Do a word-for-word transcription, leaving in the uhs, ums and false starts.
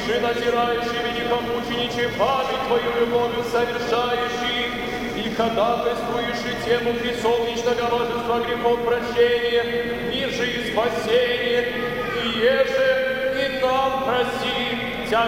же назирающий великомучениче память Твою любовью совершающий, и ходатайствующий тему присолнечного множества грехов прощения, мир же и спасение, и еже и нам прости,